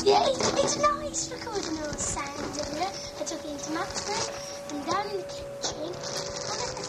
Yeah, it's nice. Look at all the little sand area. I took it into Max's room and down in the kitchen. And